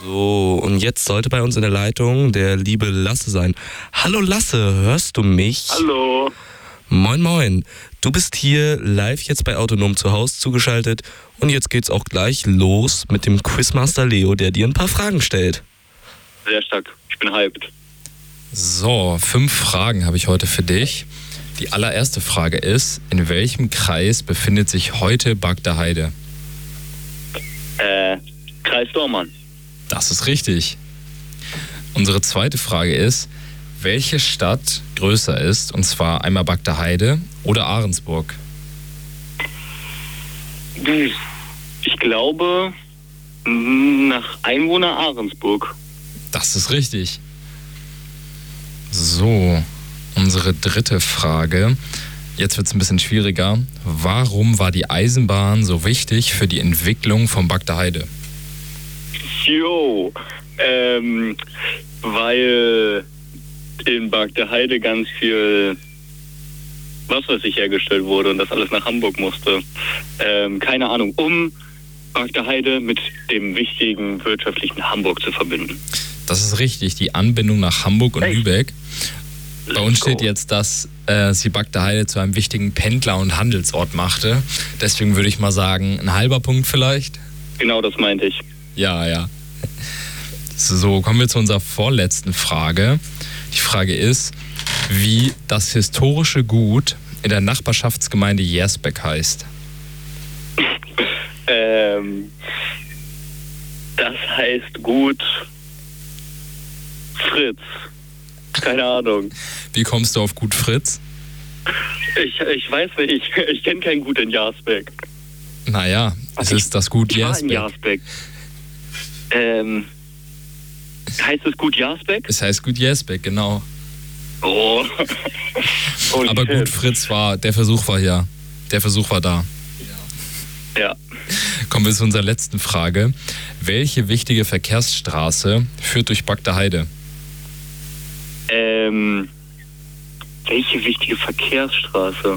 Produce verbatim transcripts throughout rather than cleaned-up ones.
So, und jetzt sollte bei uns in der Leitung der liebe Lasse sein. Hallo Lasse, hörst du mich? Hallo. Moin moin, du bist hier live jetzt bei Autonom zu Hause zugeschaltet und jetzt geht's auch gleich los mit dem Quizmaster Leo, der dir ein paar Fragen stellt. Sehr stark, ich bin hyped. So, fünf Fragen habe ich heute für dich. Die allererste Frage ist, in welchem Kreis befindet sich heute Bagdaheide? Äh, Kreis Dormann. Das ist richtig. Unsere zweite Frage ist, welche Stadt größer ist, und zwar einmal Bagdaheide oder Ahrensburg? Ich glaube, nach Einwohner Ahrensburg. Das ist richtig. So, unsere dritte Frage. Jetzt wird es ein bisschen schwieriger. Warum war die Eisenbahn so wichtig für die Entwicklung von Bagdaheide? Jo, ähm, weil in Bagdaheide ganz viel Wasser sich hergestellt wurde und das alles nach Hamburg musste. Ähm, keine Ahnung, um Bagdaheide mit dem wichtigen wirtschaftlichen Hamburg zu verbinden. Das ist richtig, die Anbindung nach Hamburg und Echt? Lübeck. Bei uns Let's go. steht jetzt, dass äh, sie Bagdaheide zu einem wichtigen Pendler- und Handelsort machte. Deswegen würde ich mal sagen, ein halber Punkt vielleicht. Genau das meinte ich. Ja, ja. So, kommen wir zu unserer vorletzten Frage. Die Frage ist, wie das historische Gut in der Nachbarschaftsgemeinde Jersbeck heißt. Ähm, das heißt gut Fritz. Keine Ahnung. Wie kommst du auf Gut Fritz? Ich, ich weiß nicht, ich, ich kenne kein Gut in Jarsbeck. Naja, es ist das Gut Ich war in Jersbeck. Jarsbeck. Ähm, heißt es Gut Jarsbeck? Es heißt Gut Jersbeck, genau. Oh. Holy Aber shit. Gut Fritz war, der Versuch war ja. Der Versuch war da. Ja. Kommen wir zu unserer letzten Frage. Welche wichtige Verkehrsstraße führt durch Bagdaheide? Ähm, welche wichtige Verkehrsstraße?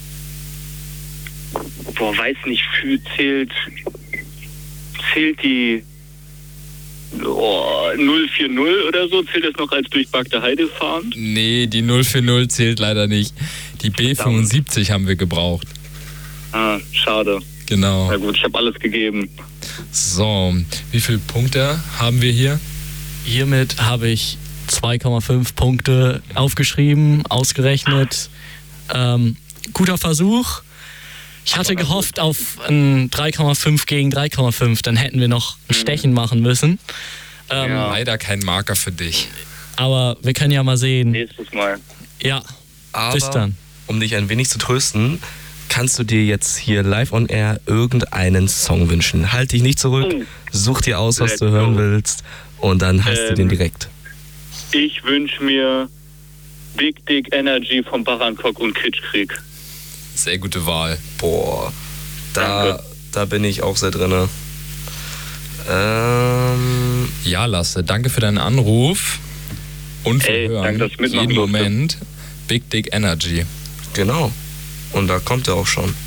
Boah, weiß nicht, für, zählt, zählt die oh, null vier null oder so? Zählt das noch als durch Bagdaheide fahren? Nee, die null vier null zählt leider nicht. Die B fünfundsiebzig haben wir gebraucht. Ah, schade. Genau. Na gut, ich habe alles gegeben. So, wie viele Punkte haben wir hier? Hiermit habe ich zwei Komma fünf Punkte aufgeschrieben, ausgerechnet. Ähm, guter Versuch. Ich hatte gehofft auf ein drei Komma fünf gegen drei Komma fünf, dann hätten wir noch ein Stechen machen müssen. Ähm, Ja. Leider kein Marker für dich. Aber wir können ja mal sehen. Nächstes Mal. Ja, Aber, bis dann. um dich ein wenig zu trösten, kannst du dir jetzt hier live on air irgendeinen Song wünschen. Halt dich nicht zurück, such dir aus, was Let's du hören go. willst und dann hast du Ähm, den direkt. Ich wünsche mir Big Dick Energy von Barankok und Kitschkrieg. Sehr gute Wahl. Boah, da, Danke. da bin ich auch sehr drinne. Ähm, Ja, Lasse, danke für deinen Anruf. Und wir Ey, hören danke, dass ich mitmachen jeden durfte. Moment Big Dick Energy. genau. Und da kommt er auch schon.